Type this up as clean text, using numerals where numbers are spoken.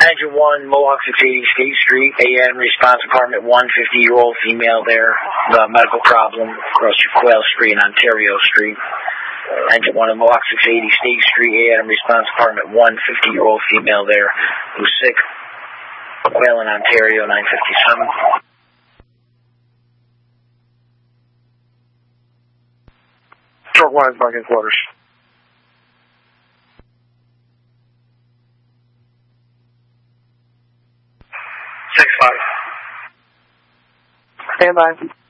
Engine 1, Mohawk 680 State Street, AM response apartment 1, 50-year-old female there, medical problem, across Quail Street and Ontario Street. Engine 1 of Mohawk 680 State Street, AM response apartment 1, 50-year-old female there, who's sick, Quail in Ontario, 957. Short lines, bargain quarters. 6-5. Stand by.